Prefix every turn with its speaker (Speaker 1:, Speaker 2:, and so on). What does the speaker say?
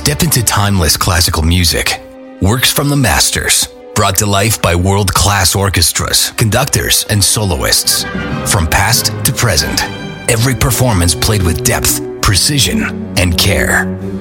Speaker 1: Step into timeless classical music. Works from the masters, brought to life by world-class orchestras, conductors, and soloists. From past to present, every performance played with depth, precision, and care.